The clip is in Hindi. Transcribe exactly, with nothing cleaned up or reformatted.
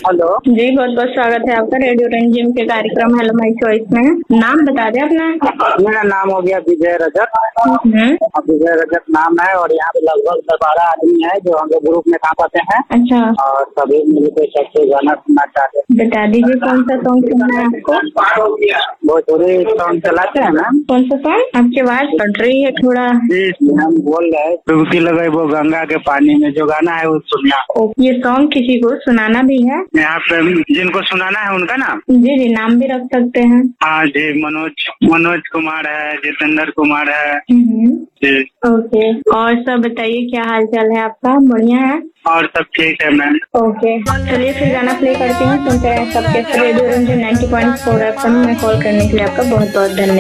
हेलो जी, बहुत बहुत स्वागत है आपका रेडियो रंजिम के कार्यक्रम हेलो माय चॉइस में। नाम बता दें अपना। मेरा नाम हो गया विजय रजक। हम्म। विजय रजक नाम है और यहाँ पे लगभग दस बारह आदमी है जो हम लोग ग्रुप में काम करते हैं। अच्छा, और सभी मिलकर सबसे गाना सुनना चाहते हैं। बता दीजिए कौन सा सॉन्ग सुनना है आपको। भोजपुरी सॉन्ग चलाते हैं मैम। कौन सा सॉन्ग? आपकी आवाज कट रही है थोड़ा। जी हम बोल रहे हैं डुबकी लगाई वो गंगा के पानी में, जो गाना है वो सुनना। ओ, ये सॉन्ग किसी को सुनाना भी है? यहाँ पे जिनको सुनाना है उनका नाम। जी जी, नाम भी रख सकते हैं। हाँ जी, मनोज मनोज कुमार है, जितेंद्र कुमार है हम्म। जी। ओके, और सब बताइए क्या हाल चाल है आपका? बढ़िया है और सब ठीक है मैम। ओके, चलिए फिर गाना प्ले करती हूँ। सुनते रहे सबके radio Ranjim ninety point four F M में कॉल करने के लिए आपका बहुत बहुत धन्यवाद।